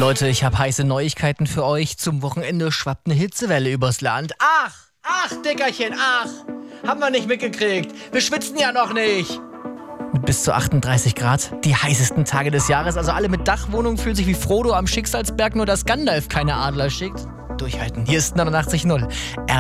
Leute, ich habe heiße Neuigkeiten für euch. Zum Wochenende schwappt eine Hitzewelle übers Land. Ach, Dickerchen, haben wir nicht mitgekriegt. Wir schwitzen ja noch nicht. Mit bis zu 38 Grad, die heißesten Tage des Jahres. Also alle mit Dachwohnung fühlen sich wie Frodo am Schicksalsberg, nur dass Gandalf keine Adler schickt. Durchhalten, hier ist 89.0.